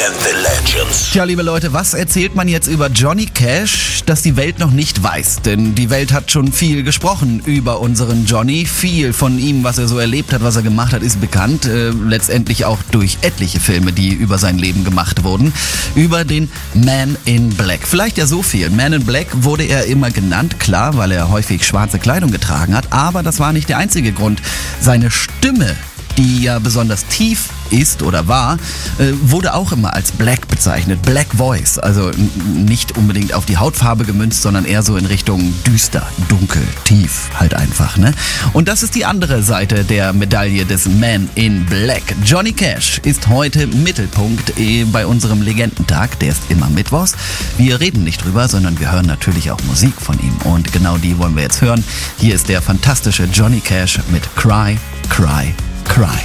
and the Legends. Tja, liebe Leute, was erzählt man jetzt über Johnny Cash, das die Welt noch nicht weiß? Denn die Welt hat schon viel gesprochen über unseren Johnny. Viel von ihm, was er so erlebt hat, was er gemacht hat, ist bekannt. Letztendlich auch durch etliche Filme, die über sein Leben gemacht wurden. Über den Man in Black. Vielleicht ja so viel. Man in Black wurde er immer genannt, klar, weil er häufig schwarze Kleidung getragen hat. Aber das war nicht der einzige Grund. Seine Stimme, die ja besonders tief ist oder war, wurde auch immer als Black bezeichnet. Black Voice, also nicht unbedingt auf die Hautfarbe gemünzt, sondern eher so in Richtung düster, dunkel, tief halt einfach, ne? Und das ist die andere Seite der Medaille des Man in Black. Johnny Cash ist heute Mittelpunkt bei unserem Legendentag, der ist immer mittwochs. Wir reden nicht drüber, sondern wir hören natürlich auch Musik von ihm und genau die wollen wir jetzt hören. Hier ist der fantastische Johnny Cash mit Cry, Cry, Cry.